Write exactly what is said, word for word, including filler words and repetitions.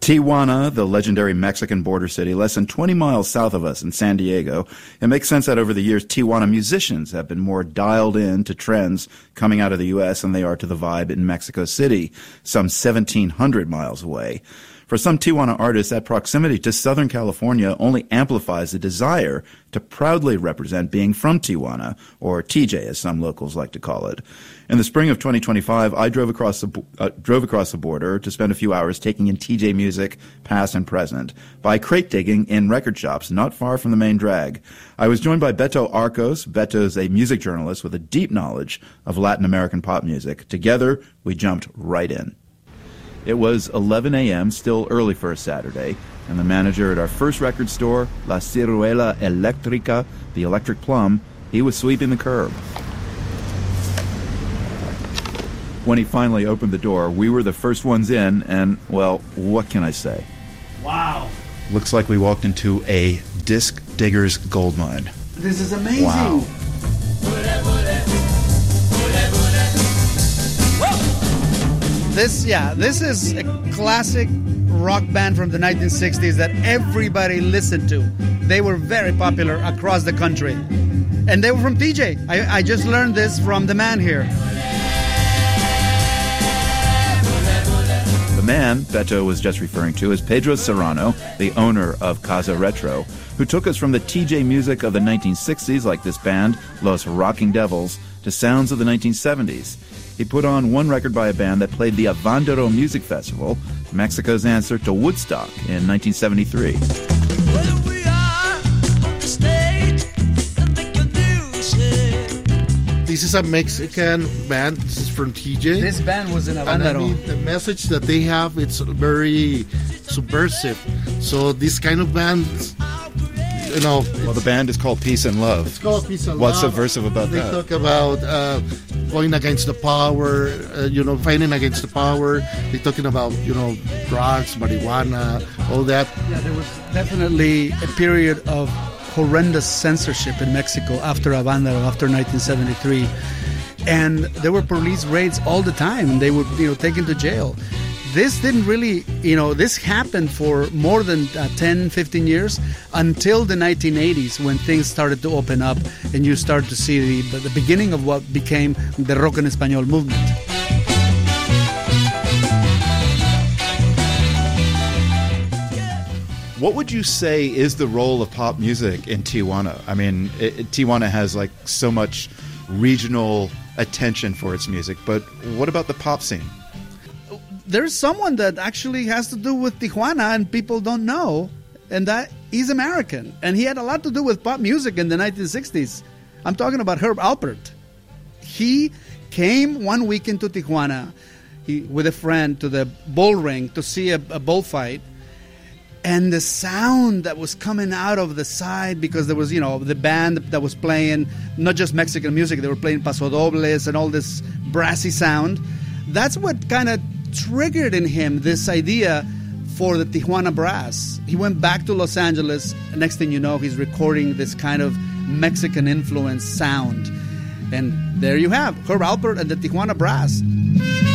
Tijuana, the legendary Mexican border city, less than twenty miles south of us in San Diego. It makes sense that over the years, Tijuana musicians have been more dialed in to trends coming out of the U S than they are to the vibe in Mexico City, some seventeen hundred miles away. For some Tijuana artists, that proximity to Southern California only amplifies the desire to proudly represent being from Tijuana, or T J as some locals like to call it. In the spring of twenty twenty-five, I drove across the uh, drove across the border to spend a few hours taking in T J music, past and present, by crate digging in record shops not far from the main drag. I was joined by Beto Arcos. Beto's a music journalist with a deep knowledge of Latin American pop music. Together, we jumped right in. It was eleven a.m., still early for a Saturday, and the manager at our first record store, La Ciruela Electrica, the Electric Plum, he was sweeping the curb. When he finally opened the door, we were the first ones in, and, well, what can I say? Wow. Looks like we walked into a disc digger's gold mine. This is amazing. Wow. This, yeah, this is a classic rock band from the nineteen sixties that everybody listened to. They were very popular across the country. And they were from T J. I, I just learned this from the man here. The man Beto was just referring to is Pedro Serrano, the owner of Casa Retro, who took us from the T J music of the nineteen sixties, like this band, Los Rocking Devils, to sounds of the nineteen seventies. He put on one record by a band that played the Avandero Music Festival, Mexico's answer to Woodstock in nineteen seventy-three. This is a Mexican band. This is from T J. This band was in Avandero. And I mean, the message that they have, it's very subversive. So this kind of bands, you know... Well, the band is called Peace and Love. It's called Peace and What's Love. subversive about they that? They talk about uh, going against the power, uh, you know, fighting against the power. They're talking about, you know, drugs, marijuana, all that. Yeah, there was definitely a period of horrendous censorship in Mexico after Avandero, after nineteen seventy-three. And there were police raids all the time, and they were, you know, taken to jail. This didn't really, you know, this happened for more than uh, ten, fifteen years until the nineteen eighties when things started to open up and you start to see the, the beginning of what became the Rock en Español movement. What would you say is the role of pop music in Tijuana? I mean, it, it, Tijuana has like so much regional attention for its music, but what about the pop scene? There's someone that actually has to do with Tijuana and people don't know, and that he's American. And he had a lot to do with pop music in the nineteen sixties. I'm talking about Herb Alpert. He came one weekend to Tijuana he, with a friend to the bull ring to see a, a bullfight. And the sound that was coming out of the side, because there was, you know, the band that was playing not just Mexican music, they were playing pasodobles and all this brassy sound. That's what kind of triggered in him this idea for the Tijuana Brass. He went back to Los Angeles, and next thing you know, he's recording this kind of Mexican influence sound. And there you have Herb Alpert and the Tijuana Brass.